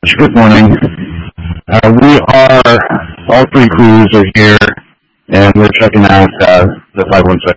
Good morning. All three crews are here, and we're checking out the 516.